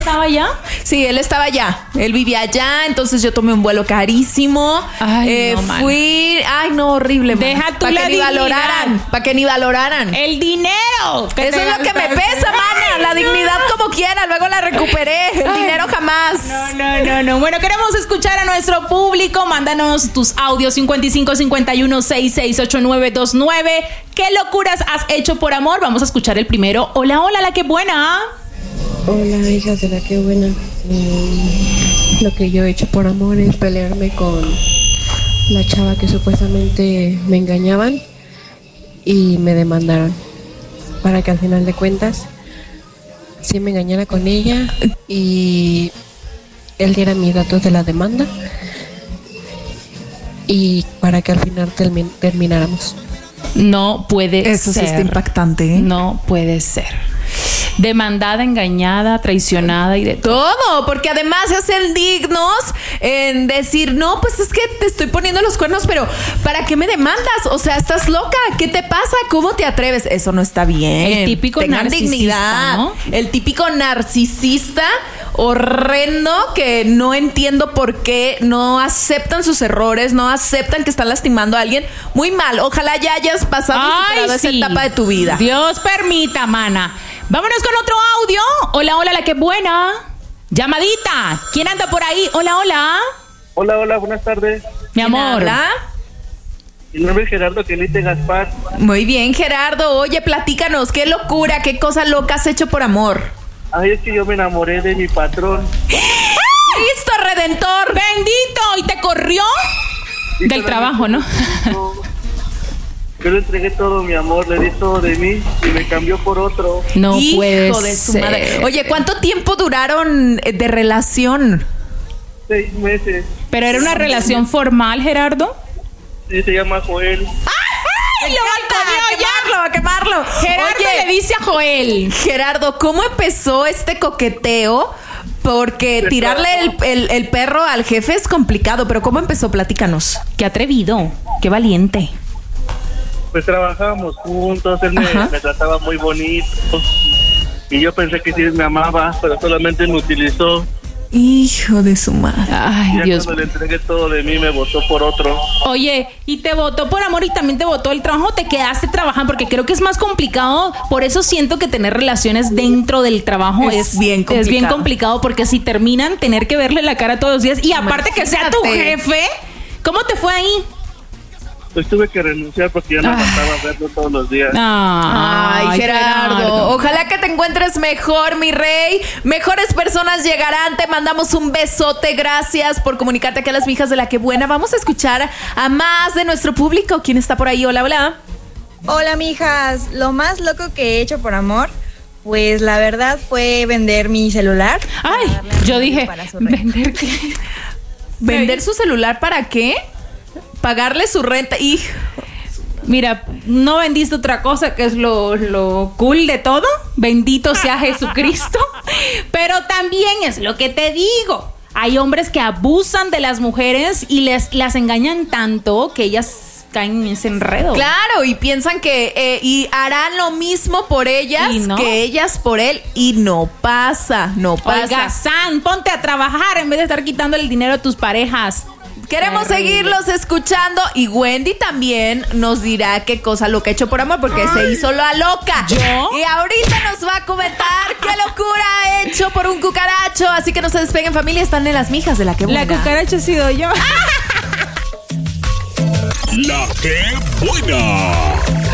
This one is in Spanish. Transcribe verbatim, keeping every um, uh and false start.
¿Estaba allá? Sí, él estaba allá. Él vivía allá, entonces yo tomé un vuelo carísimo. Ay, eh, no, fui, ay, no, horrible. Deja tú para la que ni dignidad. valoraran, para que ni valoraran. El dinero. Eso es lo que me pesa, mana. La dignidad como quiera, luego la recuperé. El Ay, dinero jamás. No, no, no, no. Bueno, queremos escuchar a nuestro público. Mándanos tus audios cincuenta y cinco cincuenta y uno sesenta y seis ochenta y nueve veintinueve. ¿Qué locuras has hecho por amor? Vamos a escuchar el primero. Hola, hola, la que buena. Hola, hijas de la que buena. Mm, lo que yo he hecho por amor es pelearme con la chava que supuestamente me engañaban y me demandaron para que al final de cuentas sí me engañara con ella y él diera mis datos de la demanda y para que al final termi- termináramos. No puede Eso ser. sí está impactante, ¿eh? No puede ser. Demandada, engañada, traicionada y de todo. Todo, porque además se hacen dignos en decir, no, pues es que te estoy poniendo los cuernos, pero ¿para qué me demandas? O sea, ¿estás loca? ¿Qué te pasa? ¿Cómo te atreves? Eso no está bien. El típico Tengan narcisista, dignidad, ¿no? El típico narcisista horrendo que no entiendo por qué no aceptan sus errores, no aceptan que están lastimando a alguien. Muy mal. Ojalá ya hayas pasado y superado esa etapa de tu vida. Dios permita, mana. Vámonos con otro audio. Hola, hola, la que buena. Llamadita. ¿Quién anda por ahí? Hola, hola. Hola, hola, buenas tardes. Mi amor. ¿Habla? Mi nombre es Gerardo Quelite Gaspar. Muy bien, Gerardo. Oye, platícanos, qué locura, qué cosa loca has hecho por amor. Ay, es que yo me enamoré de mi patrón. ¡Cristo Redentor! Bendito. ¿Y te corrió? Y Del solamente trabajo, ¿no? Yo le entregué todo mi amor, le di todo de mí y me cambió por otro. No Hijo puede de su ser. madre. Oye, ¿cuánto tiempo duraron de relación? Seis meses. ¿Pero era una relación formal, Gerardo? Sí, se llama Joel. ¡Ay, lo balconeó a quemarlo, a quemarlo. Gerardo Oye, le dice a Joel. Gerardo, ¿cómo empezó este coqueteo? Porque tirarle el, el- el perro al jefe es complicado, pero ¿cómo empezó? Platícanos. Qué atrevido, qué valiente. Pues trabajábamos juntos, él me, Ajá. me trataba muy bonito. Y yo pensé que sí me amaba, pero solamente me utilizó. Hijo de su madre. Y Ay, ya Dios. cuando le entregué todo de mí, me votó por otro. Oye, y te votó por amor y también te votó el trabajo, te quedaste trabajando, porque creo que es más complicado. Por eso siento que tener relaciones dentro del trabajo Es es, bien es bien complicado. complicado, porque si terminan, tener que verle la cara todos los días y aparte que sea tu Imagínate. jefe, ¿cómo te fue ahí? Pues tuve que renunciar porque ya no aguantaba verlo todos los días. Ay, Gerardo. Ojalá que te encuentres mejor, mi rey. Mejores personas llegarán. Te mandamos un besote. Gracias por comunicarte aquí a las mijas de la que buena. Vamos a escuchar a más de nuestro público. ¿Quién está por ahí? Hola, hola. Hola, mijas. Lo más loco que he hecho por amor, pues la verdad fue vender mi celular. Ay, para darle a mi yo amigo dije, para su renta. ¿vender qué? ¿Vender su celular para qué? Pagarle su renta. Y Mira, no vendiste otra cosa que es lo, lo cool de todo. Bendito sea Jesucristo. Pero también es lo que te digo. Hay hombres que abusan de las mujeres y les las engañan tanto que ellas caen en ese enredo. claro, y piensan que eh, y harán lo mismo por ellas Y no. que ellas por él. Y no pasa, no pasa. Oiga, San, ponte a trabajar en vez de estar quitando el dinero a tus parejas. Queremos Terrible. seguirlos escuchando y Wendy también nos dirá qué cosa loca ha hecho por amor porque se hizo la loca. ¿Yo? Y ahorita nos va a comentar qué locura ha hecho por un cucaracho. Así que no se despeguen, familia. Están en las mijas de la que buena. La cucaracha he sido yo. La que buena.